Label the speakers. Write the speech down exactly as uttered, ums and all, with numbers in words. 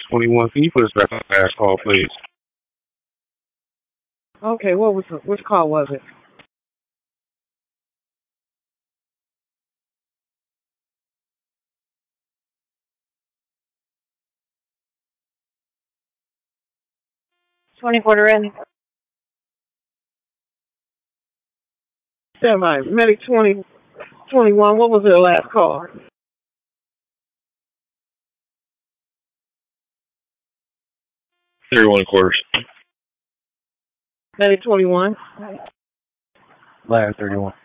Speaker 1: twenty-one, can you put us back on the last call, please?
Speaker 2: Okay, what was the, which call was it?
Speaker 3: twenty quarter in.
Speaker 2: Stand by. Medic twenty twenty-one, what was their last call?
Speaker 1: thirty-one quarters.
Speaker 2: Medic twenty-one.
Speaker 4: Line thirty-one.